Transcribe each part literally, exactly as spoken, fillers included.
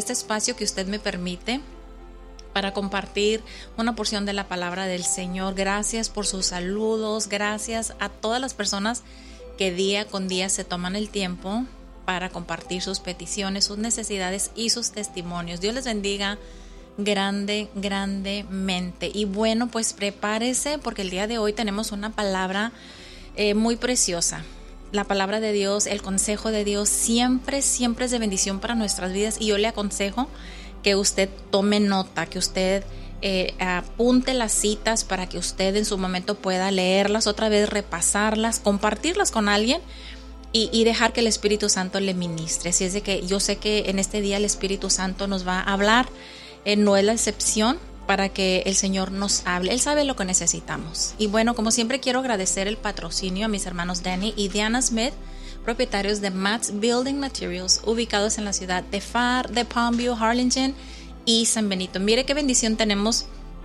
este espacio que usted me permite para compartir una porción de la palabra del Señor. Gracias por sus saludos, gracias a todas las personas que día con día se toman el tiempo para compartir sus peticiones, sus necesidades y sus testimonios. Dios les bendiga grande, grandemente. Y bueno, pues prepárese porque el día de hoy tenemos una palabra eh, muy preciosa. La palabra de Dios, el consejo de Dios siempre, siempre es de bendición para nuestras vidas, y yo le aconsejo que usted tome nota, que usted eh, apunte las citas para que usted en su momento pueda leerlas otra vez, repasarlas, compartirlas con alguien y, y dejar que el Espíritu Santo le ministre. Así es de que yo sé que en este día el Espíritu Santo nos va a hablar, eh, no es la excepción, para que el Señor nos hable. Él sabe lo que necesitamos. Y bueno, como siempre quiero agradecer el patrocinio a mis hermanos Danny y Diana Smith, propietarios de Matt's Building Materials, ubicados en la ciudad de F A R, de Palmview, Harlingen y San Benito. Mire qué bendición tenemos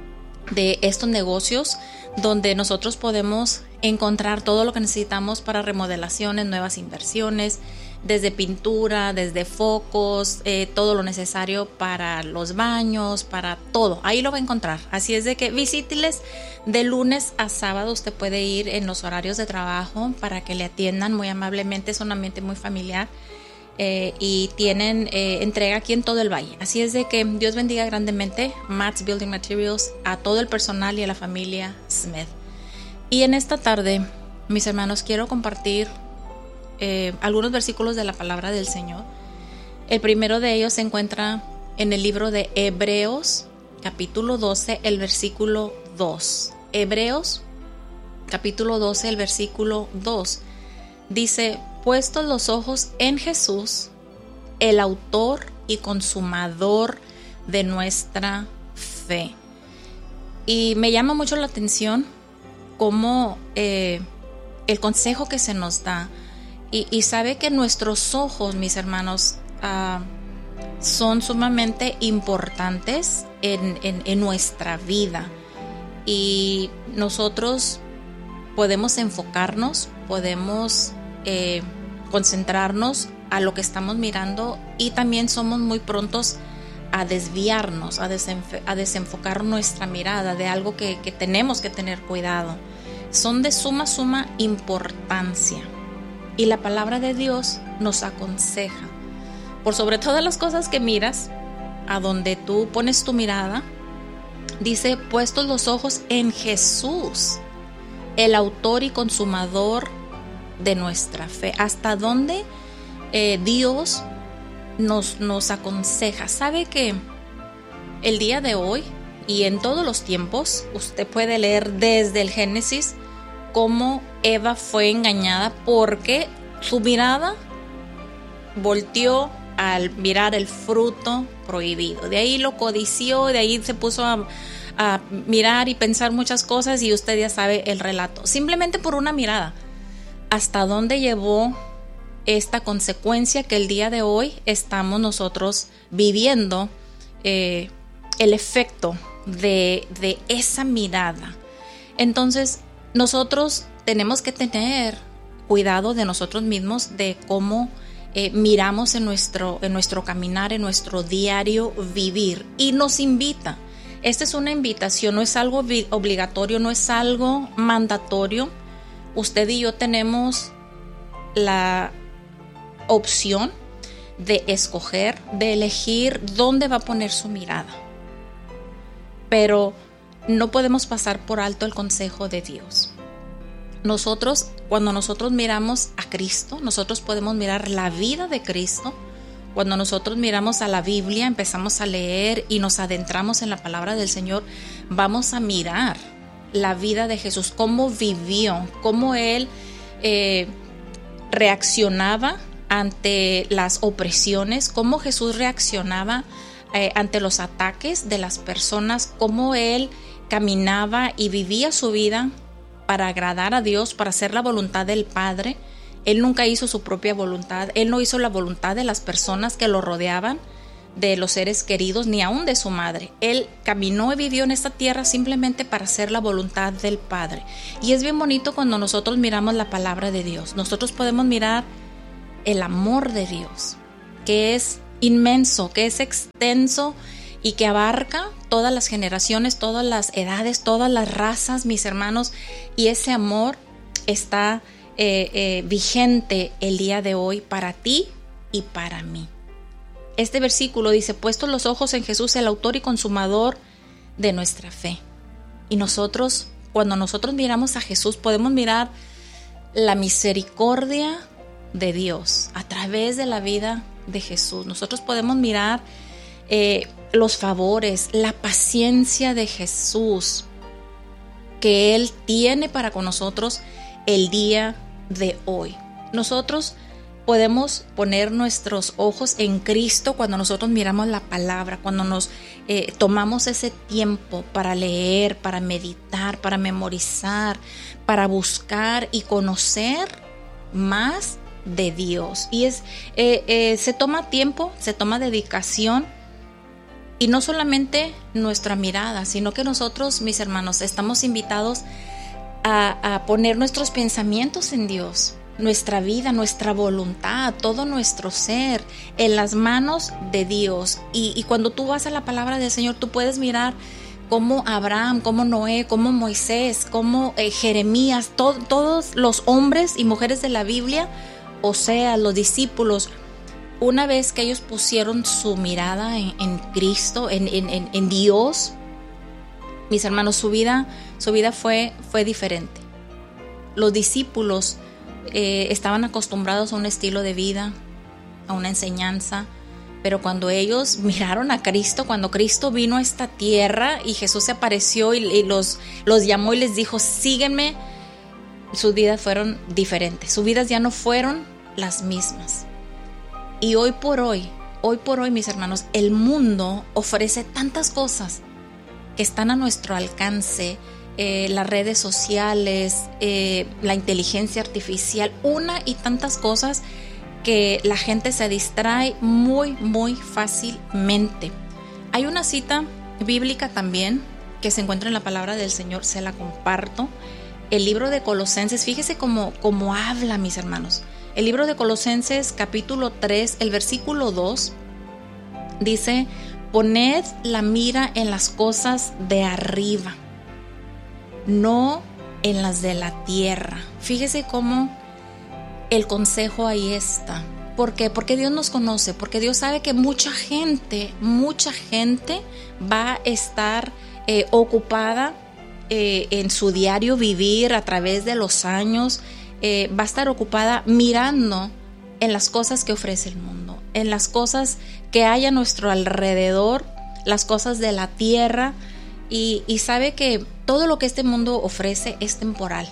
de estos negocios donde nosotros podemos encontrar todo lo que necesitamos para remodelaciones, nuevas inversiones, desde pintura, desde focos, eh, todo lo necesario para los baños, para todo. Ahí lo va a encontrar. Así es de que visíteles de lunes a sábado. Usted puede ir en los horarios de trabajo para que le atiendan muy amablemente. Es un ambiente muy familiar eh, y tienen eh, entrega aquí en todo el valle. Así es de que Dios bendiga grandemente Matt's Building Materials, a todo el personal y a la familia Smith. Y en esta tarde, mis hermanos, quiero compartir Eh, algunos versículos de la palabra del Señor. El primero de ellos se encuentra en el libro de Hebreos, capítulo doce, el versículo dos. Hebreos, capítulo doce, el versículo dos. Dice: puestos los ojos en Jesús, el autor y consumador de nuestra fe. Y me llama mucho la atención cómo eh, el consejo que se nos da. Y, y sabe que nuestros ojos, mis hermanos, uh, son sumamente importantes en, en, en nuestra vida. Y nosotros podemos enfocarnos, podemos eh, concentrarnos a lo que estamos mirando, y también somos muy prontos a desviarnos, a, desenf- a desenfocar nuestra mirada de algo que, que tenemos que tener cuidado. Son de suma, suma importancia. Y la palabra de Dios nos aconseja, por sobre todas las cosas que miras, a donde tú pones tu mirada, dice: puestos los ojos en Jesús, el autor y consumador de nuestra fe. Hasta dónde eh, Dios nos, nos aconseja. Sabe que el día de hoy y en todos los tiempos, usted puede leer desde el Génesis cómo Eva fue engañada, porque su mirada volteó al mirar el fruto prohibido. De ahí lo codició, de ahí se puso a, a mirar y pensar muchas cosas, y usted ya sabe el relato. Simplemente por una mirada. ¿Hasta dónde llevó esta consecuencia que el día de hoy estamos nosotros viviendo eh, el efecto de, de esa mirada? Entonces, nosotros tenemos que tener cuidado de nosotros mismos, de cómo eh, miramos en nuestro, en nuestro caminar, en nuestro diario vivir. Y nos invita, esta es una invitación, no es algo vi- obligatorio, no es algo mandatorio. Usted y yo tenemos la opción de escoger, de elegir dónde va a poner su mirada. Pero no podemos pasar por alto el consejo de Dios. Nosotros, cuando nosotros miramos a Cristo, nosotros podemos mirar la vida de Cristo. Cuando nosotros miramos a la Biblia, empezamos a leer y nos adentramos en la palabra del Señor, vamos a mirar la vida de Jesús, cómo vivió, cómo Él eh, reaccionaba ante las opresiones, cómo Jesús reaccionaba eh, ante los ataques de las personas, cómo Él caminaba y vivía su vida para agradar a Dios, para hacer la voluntad del Padre. Él nunca hizo su propia voluntad, Él no hizo la voluntad de las personas que lo rodeaban, de los seres queridos, ni aún de su madre. Él caminó y vivió en esta tierra simplemente para hacer la voluntad del Padre. Y es bien bonito cuando nosotros miramos la palabra de Dios. Nosotros podemos mirar el amor de Dios, que es inmenso, que es extenso y que abarca todas las generaciones, todas las edades, todas las razas, mis hermanos, y ese amor está eh, eh, vigente el día de hoy para ti y para mí. Este versículo dice: puestos los ojos en Jesús, el autor y consumador de nuestra fe. Y nosotros, cuando nosotros miramos a Jesús, podemos mirar la misericordia de Dios a través de la vida de Jesús. Nosotros podemos mirar eh, los favores, la paciencia de Jesús que Él tiene para con nosotros el día de hoy. Nosotros podemos poner nuestros ojos en Cristo cuando nosotros miramos la palabra, cuando nos eh, tomamos ese tiempo para leer, para meditar, para memorizar, para buscar y conocer más de Dios. Y es eh, eh, se toma tiempo, se toma dedicación, y no solamente nuestra mirada, sino que nosotros, mis hermanos, estamos invitados a, a poner nuestros pensamientos en Dios, nuestra vida, nuestra voluntad, todo nuestro ser en las manos de Dios. Y, y cuando tú vas a la palabra del Señor, tú puedes mirar cómo Abraham, cómo Noé, cómo Moisés, cómo eh, Jeremías, to, todos los hombres y mujeres de la Biblia, o sea, los discípulos, una vez que ellos pusieron su mirada en, en Cristo, en, en, en, en Dios, mis hermanos, su vida, su vida fue, fue diferente. Los discípulos eh, estaban acostumbrados a un estilo de vida, a una enseñanza, pero cuando ellos miraron a Cristo, cuando Cristo vino a esta tierra y Jesús se apareció y, y los, los llamó y les dijo: sígueme, sus vidas fueron diferentes, sus vidas ya no fueron las mismas. Y hoy por hoy, hoy por hoy, mis hermanos, el mundo ofrece tantas cosas que están a nuestro alcance, eh, las redes sociales, eh, la inteligencia artificial, una y tantas cosas que la gente se distrae muy, muy fácilmente. Hay una cita bíblica también que se encuentra en la palabra del Señor, se la comparto. El libro de Colosenses, fíjese cómo, cómo habla, mis hermanos. El libro de Colosenses, capítulo tres, el versículo dos, dice: poned la mira en las cosas de arriba, no en las de la tierra. Fíjese cómo el consejo ahí está. ¿Por qué? Porque Dios nos conoce, porque Dios sabe que mucha gente, mucha gente va a estar eh, ocupada eh, en su diario vivir a través de los años. Eh, va a estar ocupada mirando en las cosas que ofrece el mundo, en las cosas que hay a nuestro alrededor, las cosas de la tierra, y, y sabe que todo lo que este mundo ofrece es temporal.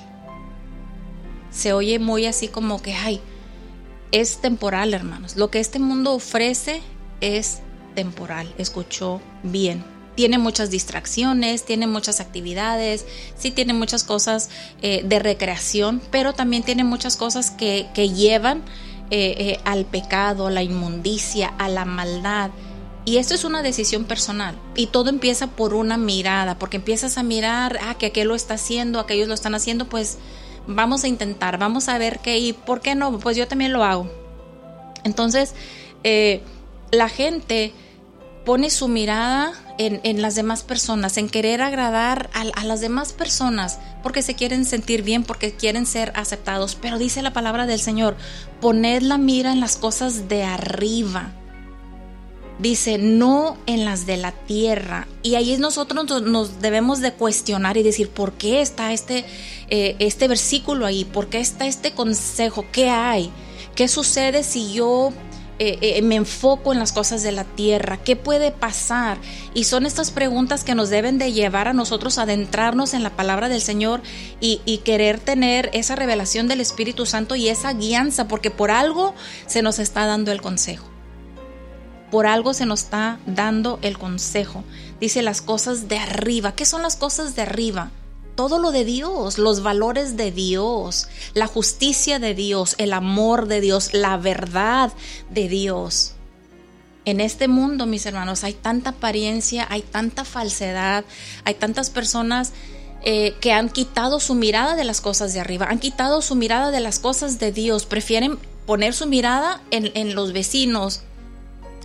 Se oye muy así como que, ay, es temporal, hermanos. Lo que este mundo ofrece es temporal. Escuchó bien. Tiene muchas distracciones, tiene muchas actividades, sí tiene muchas cosas eh, de recreación, pero también tiene muchas cosas que, que llevan eh, eh, al pecado, a la inmundicia, a la maldad. Y esto es una decisión personal, y todo empieza por una mirada, porque empiezas a mirar, ah, que aquel lo está haciendo, aquellos lo están haciendo, pues vamos a intentar, vamos a ver qué, y por qué no, pues yo también lo hago. Entonces, eh, la gente pone su mirada en, en las demás personas, en querer agradar a, a las demás personas, porque se quieren sentir bien, porque quieren ser aceptados. Pero dice la palabra del Señor: poned la mira en las cosas de arriba. Dice, no en las de la tierra. Y ahí nosotros nos debemos de cuestionar y decir, ¿por qué está este, eh, este versículo ahí? ¿Por qué está este consejo? ¿Qué hay? ¿Qué sucede si yo Eh, eh, me enfoco en las cosas de la tierra? ¿Qué puede pasar? Y son estas preguntas que nos deben de llevar a nosotros a adentrarnos en la palabra del Señor y, y querer tener esa revelación del Espíritu Santo y esa guianza, porque por algo se nos está dando el consejo. Por algo se nos está dando el consejo. Dice las cosas de arriba. ¿Qué son las cosas de arriba? Todo lo de Dios, los valores de Dios, la justicia de Dios, el amor de Dios, la verdad de Dios. En este mundo, mis hermanos, hay tanta apariencia, hay tanta falsedad, hay tantas personas eh, que han quitado su mirada de las cosas de arriba, han quitado su mirada de las cosas de Dios, prefieren poner su mirada en, en los vecinos,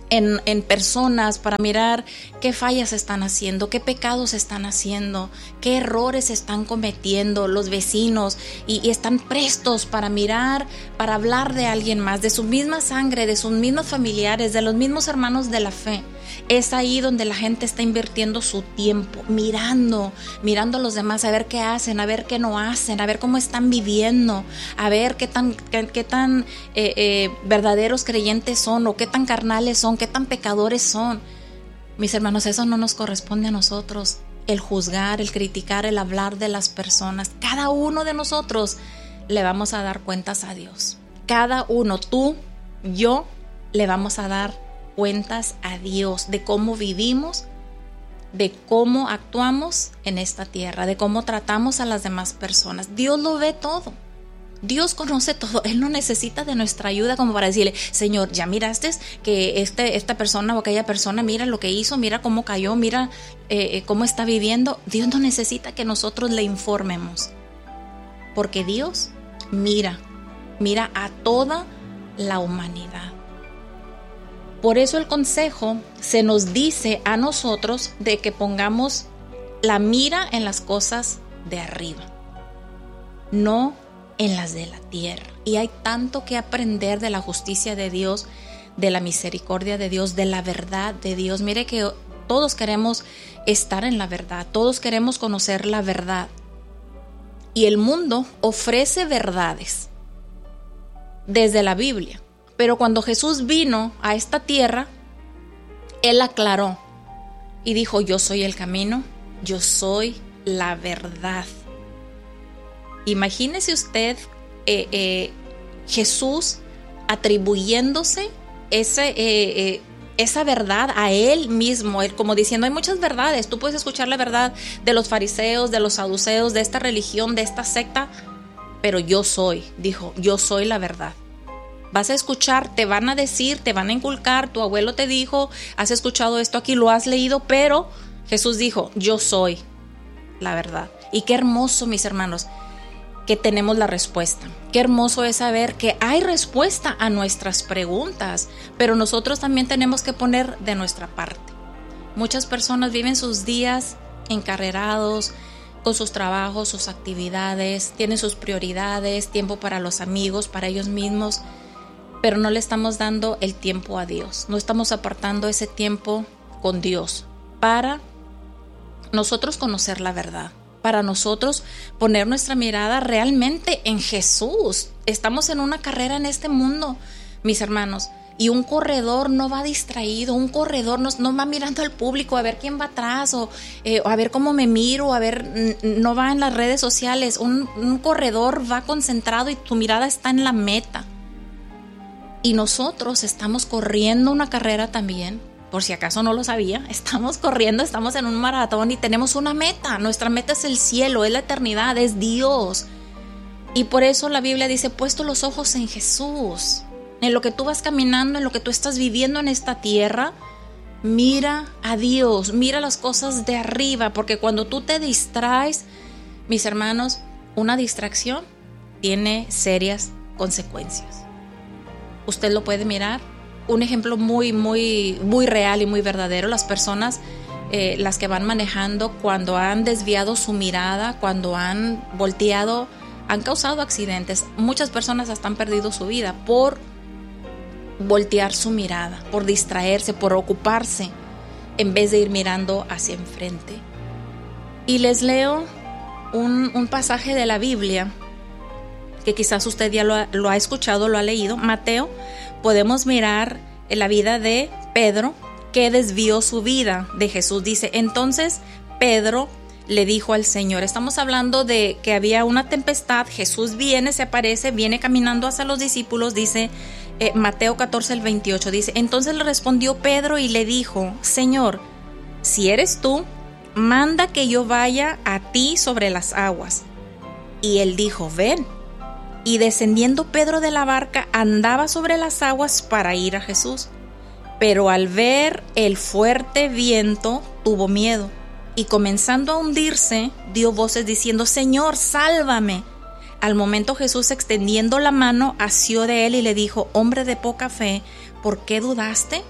En, en personas para mirar qué fallas están haciendo, qué pecados están haciendo, qué errores están cometiendo los vecinos y, y están prestos para mirar, para hablar de alguien más, de su misma sangre, de sus mismos familiares, de los mismos hermanos de la fe. Es ahí donde la gente está invirtiendo su tiempo, mirando, mirando a los demás, a ver qué hacen, a ver qué no hacen, a ver cómo están viviendo, a ver qué tan, qué, qué tan eh, eh, verdaderos creyentes son o qué tan carnales son, qué tan pecadores son. Mis hermanos, eso no nos corresponde a nosotros, el juzgar, el criticar, el hablar de las personas. Cada uno de nosotros le vamos a dar cuentas a Dios. Cada uno, tú, yo, le vamos a dar cuentas a Dios de cómo vivimos, de cómo actuamos en esta tierra, de cómo tratamos a las demás personas. Dios lo ve todo. Dios conoce todo. Él no necesita de nuestra ayuda como para decirle, Señor, ya miraste que este, esta persona o aquella persona, mira lo que hizo, mira cómo cayó, mira eh, cómo está viviendo. Dios no necesita que nosotros le informemos, porque Dios mira, mira a toda la humanidad. Por eso el consejo se nos dice a nosotros de que pongamos la mira en las cosas de arriba, no en las de la tierra. Y hay tanto que aprender de la justicia de Dios, de la misericordia de Dios, de la verdad de Dios. Mire que todos queremos estar en la verdad, todos queremos conocer la verdad. Y el mundo ofrece verdades desde la Biblia. Pero cuando Jesús vino a esta tierra, Él aclaró y dijo, yo soy el camino, yo soy la verdad. Imagínese usted eh, eh, Jesús atribuyéndose ese, eh, eh, esa verdad a Él mismo, Él como diciendo, hay muchas verdades, tú puedes escuchar la verdad de los fariseos, de los saduceos, de esta religión, de esta secta, pero yo soy, dijo, yo soy la verdad. Vas a escuchar, te van a decir, te van a inculcar, tu abuelo te dijo, has escuchado esto aquí, lo has leído, pero Jesús dijo, yo soy la verdad. Y qué hermoso, mis hermanos, que tenemos la respuesta. Qué hermoso es saber que hay respuesta a nuestras preguntas, pero nosotros también tenemos que poner de nuestra parte. Muchas personas viven sus días encarrerados, con sus trabajos, sus actividades, tienen sus prioridades, tiempo para los amigos, para ellos mismos, pero no le estamos dando el tiempo a Dios, no estamos apartando ese tiempo con Dios para nosotros conocer la verdad, para nosotros poner nuestra mirada realmente en Jesús. Estamos en una carrera en este mundo, mis hermanos, y un corredor no va distraído, un corredor no, no va mirando al público a ver quién va atrás o, eh, o a ver cómo me miro, a ver, no va en las redes sociales. Un, un corredor va concentrado y tu mirada está en la meta. Y nosotros estamos corriendo una carrera también, por si acaso no lo sabía, estamos corriendo, estamos en un maratón y tenemos una meta. Nuestra meta es el cielo, es la eternidad, es Dios. Y por eso la Biblia dice, puesto los ojos en Jesús. En lo que tú vas caminando, en lo que tú estás viviendo en esta tierra, mira a Dios, mira las cosas de arriba, porque cuando tú te distraes, mis hermanos, una distracción tiene serias consecuencias. Usted lo puede mirar, un ejemplo muy, muy, muy real y muy verdadero, las personas, eh, las que van manejando, cuando han desviado su mirada, cuando han volteado, han causado accidentes. Muchas personas hasta han perdido su vida por voltear su mirada, por distraerse, por ocuparse, en vez de ir mirando hacia enfrente. Y les leo un, un pasaje de la Biblia, que quizás usted ya lo ha, lo ha escuchado, lo ha leído. Mateo, podemos mirar en la vida de Pedro, que desvió su vida de Jesús. Dice, entonces Pedro le dijo al Señor, estamos hablando de que había una tempestad, Jesús viene, se aparece, viene caminando hacia los discípulos, dice eh, Mateo catorce, el veintiocho, dice, entonces le respondió Pedro y le dijo, Señor, si eres tú, manda que yo vaya a ti sobre las aguas. Y él dijo, ven. Y descendiendo Pedro de la barca, andaba sobre las aguas para ir a Jesús. Pero al ver el fuerte viento, tuvo miedo. Y comenzando a hundirse, dio voces diciendo, Señor, sálvame. Al momento Jesús, extendiendo la mano, asió de él y le dijo, hombre de poca fe, ¿por qué dudaste?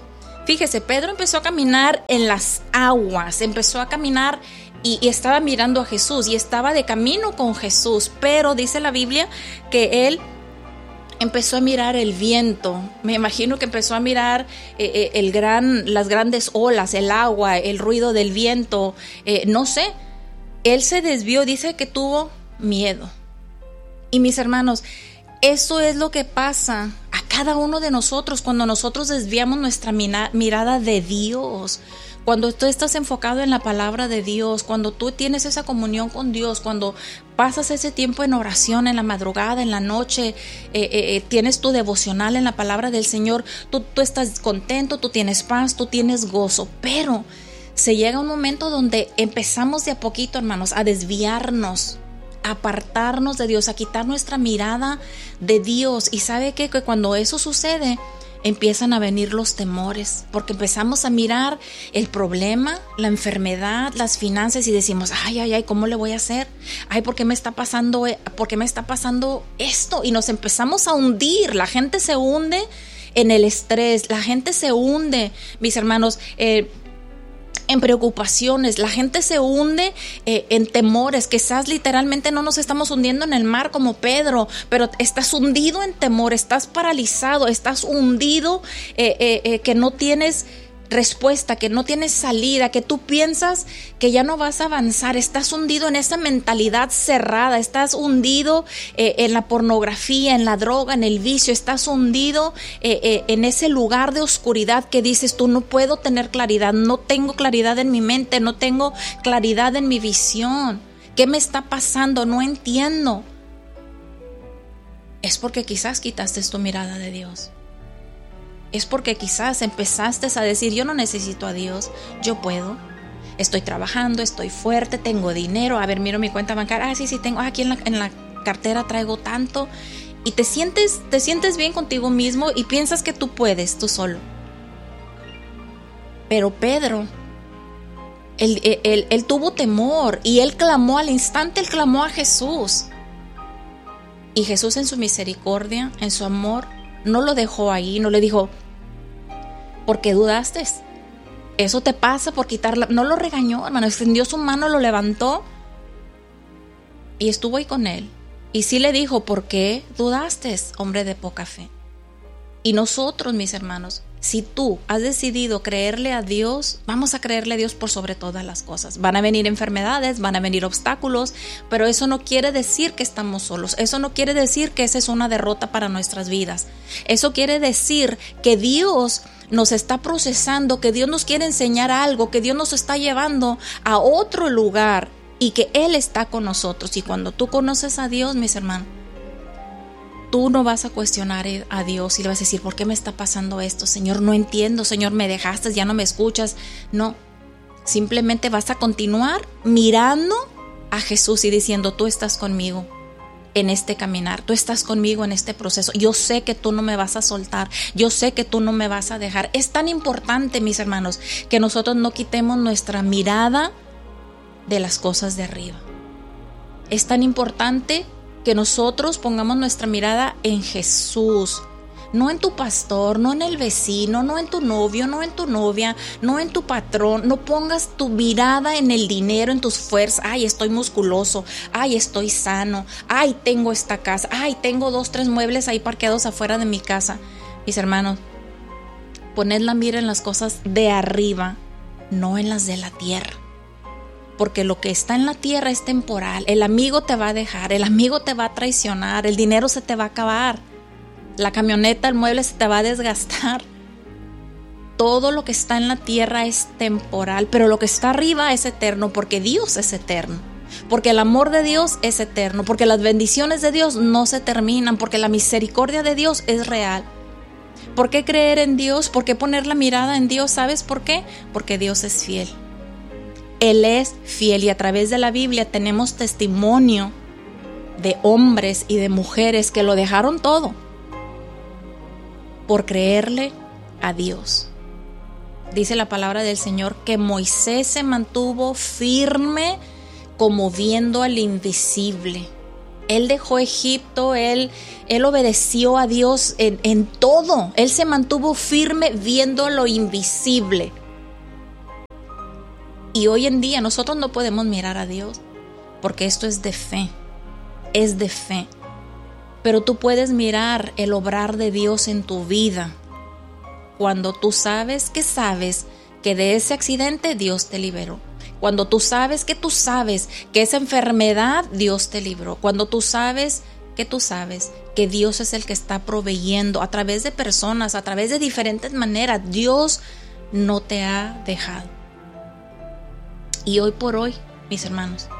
Fíjese, Pedro empezó a caminar en las aguas, empezó a caminar y, y estaba mirando a Jesús y estaba de camino con Jesús, pero dice la Biblia que él empezó a mirar el viento. Me imagino que empezó a mirar eh, eh, el gran, las grandes olas, el agua, el ruido del viento, eh, no sé. Él se desvió, dice que tuvo miedo. Y mis hermanos, eso es lo que pasa a cada uno de nosotros cuando nosotros desviamos nuestra mina, mirada de Dios. Cuando tú estás enfocado en la palabra de Dios, cuando tú tienes esa comunión con Dios, cuando pasas ese tiempo en oración, en la madrugada, en la noche, eh, eh, eh, tienes tu devocional en la palabra del Señor, tú, tú estás contento, tú tienes paz, tú tienes gozo, pero se llega un momento donde empezamos de a poquito, hermanos, a desviarnos, a apartarnos de Dios, a quitar nuestra mirada de Dios. Y ¿sabe qué? Que cuando eso sucede, empiezan a venir los temores, porque empezamos a mirar el problema, la enfermedad, las finanzas y decimos, ay, ay, ay, ¿cómo le voy a hacer? Ay, ¿por qué me está pasando, por qué me está pasando esto? Y nos empezamos a hundir. La gente se hunde en el estrés, la gente se hunde, mis hermanos, eh, en preocupaciones, la gente se hunde eh, en temores. Quizás literalmente no nos estamos hundiendo en el mar como Pedro, pero estás hundido en temor, estás paralizado, estás hundido eh, eh, eh, que no tienes respuesta, que no tienes salida, que tú piensas que ya no vas a avanzar, estás hundido en esa mentalidad cerrada, estás hundido eh, en la pornografía, en la droga, en el vicio, estás hundido eh, eh, en ese lugar de oscuridad que dices tú, no puedo tener claridad, no tengo claridad en mi mente, no tengo claridad en mi visión. ¿Qué me está pasando? No entiendo. Es porque quizás quitaste tu mirada de Dios. Es porque quizás empezaste a decir, yo no necesito a Dios, yo puedo, estoy trabajando, estoy fuerte, tengo dinero, a ver, miro mi cuenta bancaria, ah, sí, sí, tengo, ah, aquí en la, en la cartera traigo tanto, y te sientes, te sientes bien contigo mismo y piensas que tú puedes, tú solo. Pero Pedro, él, él, él, él tuvo temor y él clamó al instante, él clamó a Jesús. Y Jesús en su misericordia, en su amor, no lo dejó ahí, no le dijo, ¿por qué dudaste? Eso te pasa por quitarla. No lo regañó, hermano, extendió su mano, lo levantó y estuvo ahí con él. Y sí le dijo, ¿por qué dudaste, hombre de poca fe? Y nosotros, mis hermanos, si tú has decidido creerle a Dios, vamos a creerle a Dios por sobre todas las cosas. Van a venir enfermedades, van a venir obstáculos, pero eso no quiere decir que estamos solos. Eso no quiere decir que esa es una derrota para nuestras vidas. Eso quiere decir que Dios nos está procesando, que Dios nos quiere enseñar algo, que Dios nos está llevando a otro lugar y que Él está con nosotros. Y cuando tú conoces a Dios, mis hermanos, tú no vas a cuestionar a Dios y le vas a decir, ¿por qué me está pasando esto? Señor, no entiendo, Señor, me dejaste, ya no me escuchas. No, simplemente vas a continuar mirando a Jesús y diciendo, tú estás conmigo en este caminar, tú estás conmigo en este proceso. Yo sé que tú no me vas a soltar, yo sé que tú no me vas a dejar. Es tan importante, mis hermanos, que nosotros no quitemos nuestra mirada de las cosas de arriba. Es tan importante que nosotros pongamos nuestra mirada en Jesús, no en tu pastor, no en el vecino, no en tu novio, no en tu novia, no en tu patrón. No pongas tu mirada en el dinero, en tus fuerzas. Ay, estoy musculoso, ay, estoy sano, ay, tengo esta casa, ay, tengo dos, tres muebles ahí parqueados afuera de mi casa. Mis hermanos, poned la mira en las cosas de arriba, no en las de la tierra. Porque lo que está en la tierra es temporal. El amigo te va a dejar, el amigo te va a traicionar, el dinero se te va a acabar, la camioneta, el mueble se te va a desgastar. Todo lo que está en la tierra es temporal, pero lo que está arriba es eterno, porque Dios es eterno, porque el amor de Dios es eterno, porque las bendiciones de Dios no se terminan, porque la misericordia de Dios es real. ¿Por qué creer en Dios? ¿Por qué poner la mirada en Dios? ¿Sabes por qué? Porque Dios es fiel. Él es fiel y a través de la Biblia tenemos testimonio de hombres y de mujeres que lo dejaron todo por creerle a Dios. Dice la palabra del Señor que Moisés se mantuvo firme como viendo al invisible. Él dejó Egipto, él, él obedeció a Dios en, en todo. Él se mantuvo firme viendo lo invisible. Y hoy en día nosotros no podemos mirar a Dios, porque esto es de fe, es de fe. Pero tú puedes mirar el obrar de Dios en tu vida cuando tú sabes que sabes que de ese accidente Dios te liberó. Cuando tú sabes que tú sabes que esa enfermedad Dios te libró. Cuando tú sabes que tú sabes que Dios es el que está proveyendo a través de personas, a través de diferentes maneras. Dios no te ha dejado. Y hoy por hoy, mis hermanos,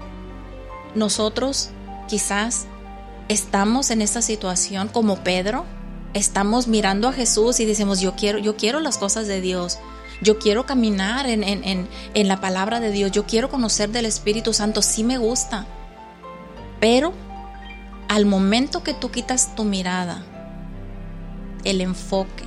nosotros quizás estamos en esta situación como Pedro. Estamos mirando a Jesús y decimos, yo quiero, yo quiero las cosas de Dios. Yo quiero caminar en, en, en, en la palabra de Dios. Yo quiero conocer del Espíritu Santo. Sí me gusta. Pero al momento que tú quitas tu mirada, el enfoque,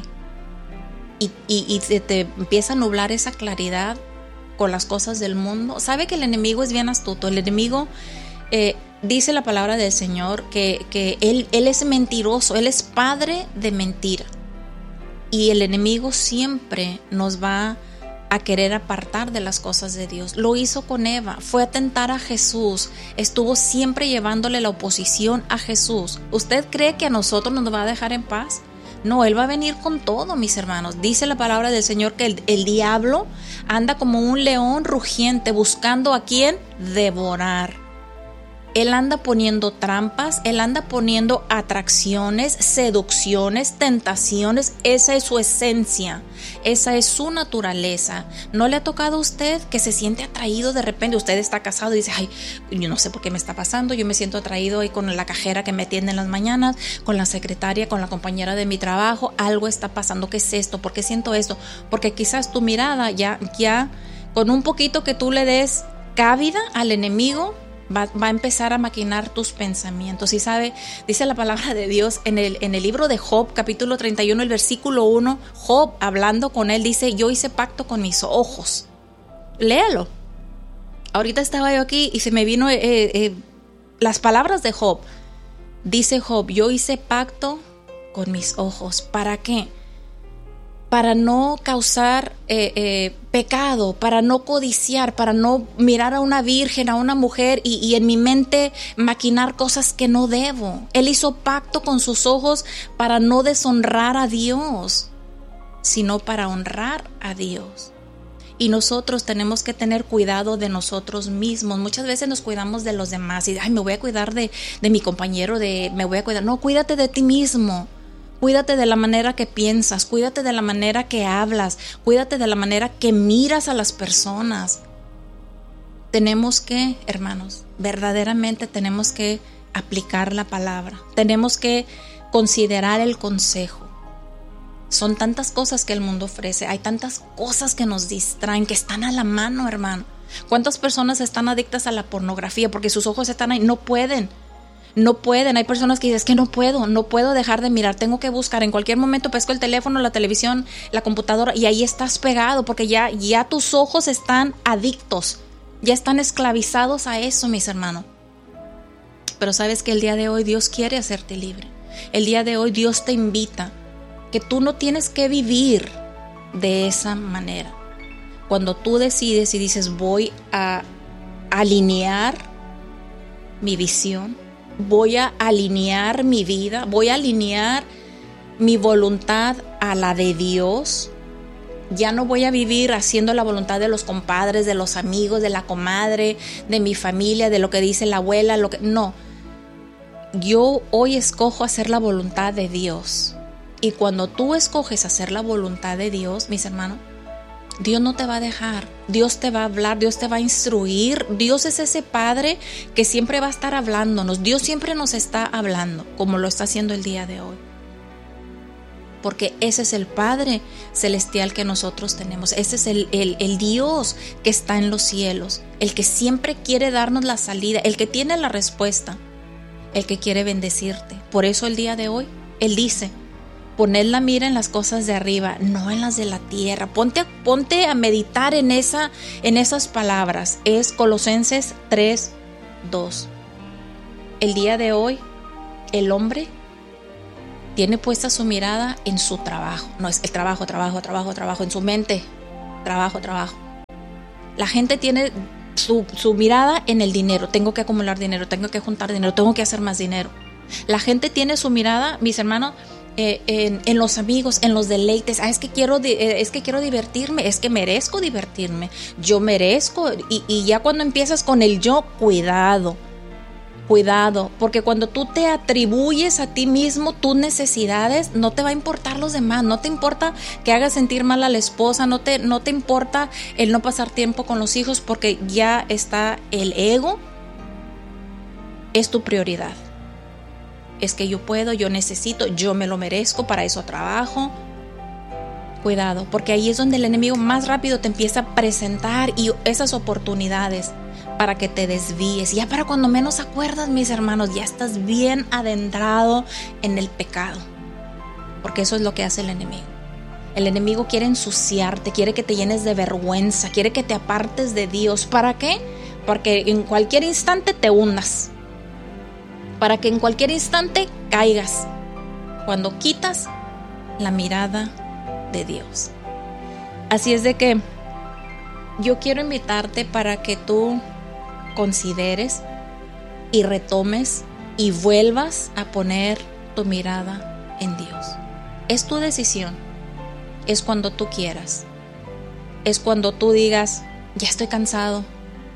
y, y, y te, te empieza a nublar esa claridad con las cosas del mundo, sabe que el enemigo es bien astuto. El enemigo, eh, dice la palabra del Señor, que, que él, él es mentiroso. Él es padre de mentira. Y el enemigo siempre nos va a querer apartar de las cosas de Dios. Lo hizo con Eva, fue a tentar a Jesús, estuvo siempre llevándole la oposición a Jesús. ¿Usted cree que a nosotros nos va a dejar en paz? No, Él va a venir con todo, mis hermanos. Dice la palabra del Señor que el, el diablo anda como un león rugiente buscando a quién devorar. Él anda poniendo trampas, Él anda poniendo atracciones, seducciones, tentaciones. Esa es su esencia, esa es su naturaleza. ¿No le ha tocado a usted que se siente atraído de repente? Usted está casado y dice, ay, yo no sé por qué me está pasando, yo me siento atraído ahí con la cajera que me atiende en las mañanas, con la secretaria, con la compañera de mi trabajo. Algo está pasando, ¿qué es esto? ¿Por qué siento esto? Porque quizás tu mirada ya, ya con un poquito que tú le des cabida al enemigo, Va, va a empezar a maquinar tus pensamientos. Y sabe, dice la palabra de Dios en el, en el libro de Job, capítulo treinta y uno, el versículo uno, Job, hablando con él, dice, yo hice pacto con mis ojos. Léalo. Ahorita estaba yo aquí y se me vino eh, eh, las palabras de Job. Dice Job, yo hice pacto con mis ojos. ¿Para qué? Para no causar eh, eh, pecado, para no codiciar, para no mirar a una virgen, a una mujer y, y en mi mente maquinar cosas que no debo. Él hizo pacto con sus ojos para no deshonrar a Dios, sino para honrar a Dios. Y nosotros tenemos que tener cuidado de nosotros mismos. Muchas veces nos cuidamos de los demás y ay, me voy a cuidar de, de mi compañero, de, me voy a cuidar. No, cuídate de ti mismo. Cuídate de la manera que piensas, cuídate de la manera que hablas, cuídate de la manera que miras a las personas. Tenemos que, hermanos, verdaderamente tenemos que aplicar la palabra. Tenemos que considerar el consejo. Son tantas cosas que el mundo ofrece, hay tantas cosas que nos distraen, que están a la mano, hermano. ¿Cuántas personas están adictas a la pornografía porque sus ojos están ahí? No pueden. No pueden, hay personas que dicen, es que no puedo, no puedo dejar de mirar, tengo que buscar, en cualquier momento pesco el teléfono, la televisión, la computadora y ahí estás pegado porque ya, ya tus ojos están adictos, ya están esclavizados a eso, mis hermanos. Pero sabes que el día de hoy Dios quiere hacerte libre, el día de hoy Dios te invita, que tú no tienes que vivir de esa manera. Cuando tú decides y dices, voy a alinear mi visión, voy a alinear mi vida, voy a alinear mi voluntad a la de Dios. Ya no voy a vivir haciendo la voluntad de los compadres, de los amigos, de la comadre, de mi familia, de lo que dice la abuela, lo que no. Yo hoy escojo hacer la voluntad de Dios. Y cuando tú escoges hacer la voluntad de Dios, mis hermanos, Dios no te va a dejar, Dios te va a hablar, Dios te va a instruir. Dios es ese Padre que siempre va a estar hablándonos. Dios siempre nos está hablando, como lo está haciendo el día de hoy. Porque ese es el Padre celestial que nosotros tenemos. Ese es el, el, el Dios que está en los cielos, el que siempre quiere darnos la salida, el que tiene la respuesta, el que quiere bendecirte. Por eso el día de hoy, Él dice, poned la mira en las cosas de arriba, no en las de la tierra. Ponte, ponte a meditar en, esa, en esas palabras. Es Colosenses tres dos. el día de hoy, el hombre tiene puesta su mirada en su trabajo. No, es el trabajo, trabajo, trabajo, trabajo, en su mente. Trabajo, trabajo. La gente tiene su, su mirada en el dinero. Tengo que acumular dinero, tengo que juntar dinero, tengo que hacer más dinero. La gente tiene su mirada, mis hermanos, eh, en, en los amigos, en los deleites. Ah, es que quiero, eh, es que quiero divertirme, es que merezco divertirme. Yo merezco. Y, y ya cuando empiezas con el yo, cuidado. Cuidado, porque cuando tú te atribuyes a ti mismo tus necesidades, no te va a importar los demás, no te importa que hagas sentir mal a la esposa, no te, no te importa el no pasar tiempo con los hijos, porque ya está el ego, es tu prioridad. Es que yo puedo, yo necesito, yo me lo merezco, para eso trabajo. Cuidado, porque ahí es donde el enemigo más rápido te empieza a presentar y esas oportunidades para que te desvíes. Ya para cuando menos acuerdas, mis hermanos, ya estás bien adentrado en el pecado. Porque eso es lo que hace el enemigo. El enemigo quiere ensuciarte, quiere que te llenes de vergüenza, quiere que te apartes de Dios. ¿Para qué? Porque en cualquier instante te hundas. Para que en cualquier instante caigas. Cuando quitas la mirada de Dios. Así es de que yo quiero invitarte para que tú consideres y retomes y vuelvas a poner tu mirada en Dios. Es tu decisión. Es cuando tú quieras. Es cuando tú digas, ya estoy cansado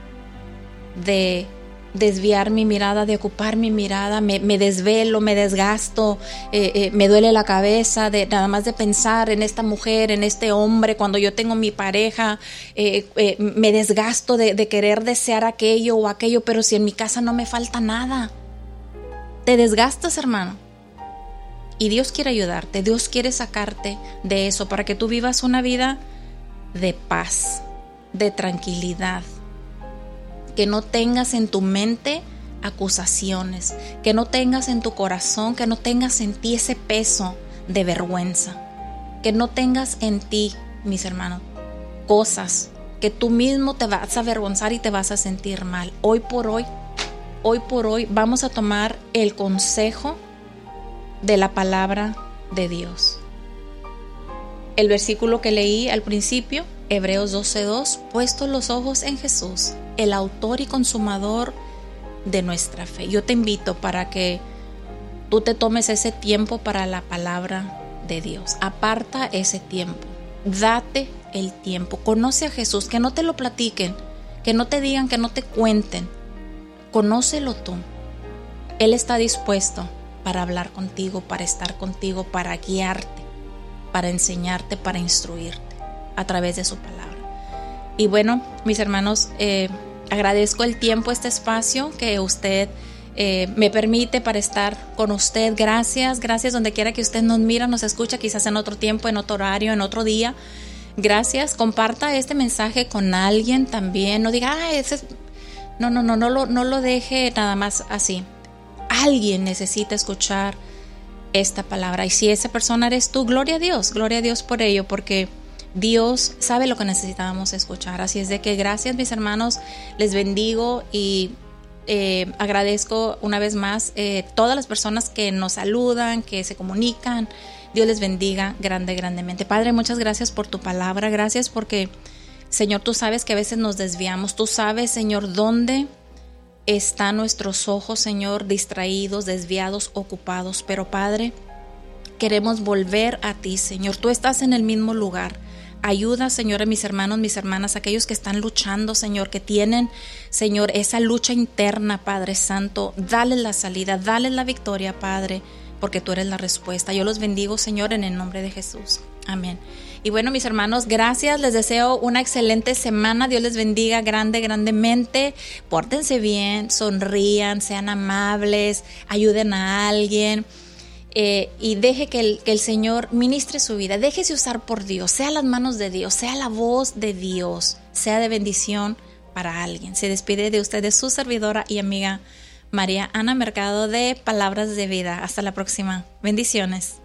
de desviar mi mirada, de ocupar mi mirada, me, me desvelo, me desgasto, eh, eh, me duele la cabeza de nada más de pensar en esta mujer, en este hombre, cuando yo tengo mi pareja, eh, eh, me desgasto de, de querer desear aquello o aquello, pero si en mi casa no me falta nada. Te desgastas, hermano. Y Dios quiere ayudarte, Dios quiere sacarte de eso para que tú vivas una vida de paz, de tranquilidad. Que no tengas en tu mente acusaciones, que no tengas en tu corazón, que no tengas en ti ese peso de vergüenza, que no tengas en ti, mis hermanos, cosas que tú mismo te vas a avergonzar y te vas a sentir mal. Hoy por hoy, hoy por hoy vamos a tomar el consejo de la palabra de Dios. El versículo que leí al principio, Hebreos doce dos, puesto los ojos en Jesús, el autor y consumador de nuestra fe. Yo te invito para que tú te tomes ese tiempo para la palabra de Dios. Aparta ese tiempo. Date el tiempo. Conoce a Jesús. Que no te lo platiquen. Que no te digan, que no te cuenten. Conócelo tú. Él está dispuesto para hablar contigo, para estar contigo, para guiarte, para enseñarte, para instruirte a través de su palabra. Y bueno, mis hermanos, eh, agradezco el tiempo, este espacio que usted eh, me permite para estar con usted. Gracias, gracias donde quiera que usted nos mira, nos escucha, quizás en otro tiempo, en otro horario, en otro día. Gracias, comparta este mensaje con alguien también. No diga, ah, ese es... No, no, no, no lo, no lo deje nada más así. Alguien necesita escuchar esta palabra. Y si esa persona eres tú, gloria a Dios, gloria a Dios por ello, porque Dios sabe lo que necesitábamos escuchar. Así es de que gracias, mis hermanos, les bendigo y eh, agradezco una vez más eh, todas las personas que nos saludan, que se comunican. Dios les bendiga grande, grandemente. Padre, muchas gracias por tu palabra. Gracias porque, Señor, tú sabes que a veces nos desviamos. Tú sabes, Señor, dónde están nuestros ojos, Señor, distraídos, desviados, ocupados. Pero, Padre, queremos volver a ti, Señor. Tú estás en el mismo lugar. Ayuda, Señor, a mis hermanos, mis hermanas, aquellos que están luchando, Señor, que tienen, Señor, esa lucha interna, Padre Santo. Dale la salida, dale la victoria, Padre, porque tú eres la respuesta. Yo los bendigo, Señor, en el nombre de Jesús. Amén. Y bueno, mis hermanos, gracias. Les deseo una excelente semana. Dios les bendiga grande, grandemente. Pórtense bien, sonrían, sean amables, ayuden a alguien. Eh, y deje que el, que el Señor ministre su vida. Déjese usar por Dios, sea las manos de Dios, sea la voz de Dios, sea de bendición para alguien. Se despide de ustedes su servidora y amiga María Ana Mercado de Palabras de Vida. Hasta la próxima. Bendiciones.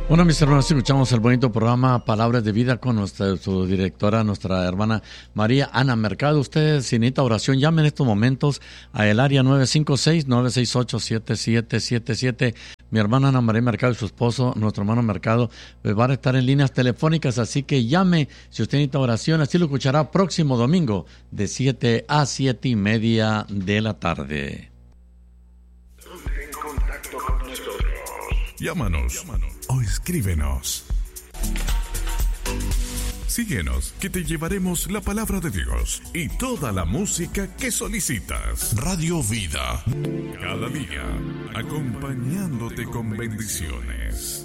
Bueno, mis hermanos, escuchamos el bonito programa Palabras de Vida con nuestra su directora, nuestra hermana María Ana Mercado. Ustedes, si necesita oración, llamen en estos momentos a el área nueve cinco seis, nueve seis ocho, siete siete siete siete. Mi hermana Ana María Mercado y su esposo, nuestro hermano Mercado, van a estar en líneas telefónicas, así que llame si usted necesita oración. Así lo escuchará próximo domingo de siete a siete y media de la tarde. En contacto con nosotros. Llámanos, Llámanos o escríbenos. Síguenos, que te llevaremos la palabra de Dios y toda la música que solicitas. Radio Vida, cada día, acompañándote con bendiciones.